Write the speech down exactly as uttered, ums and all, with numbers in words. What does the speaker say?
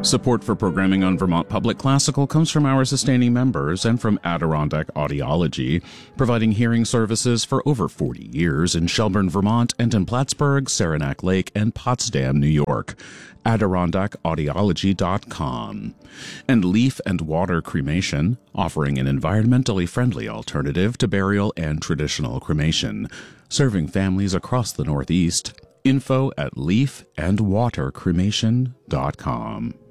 Support for programming on Vermont Public Classical comes from our sustaining members and from Adirondack Audiology, providing hearing services for over forty years in Shelburne, Vermont, and in Plattsburgh, Saranac Lake, and Potsdam, New York. Adirondack Audiology dot com. And Leaf and Water Cremation, offering an environmentally friendly alternative to burial and traditional cremation, serving families across the Northeast. Info at leaf and water cremation dot com.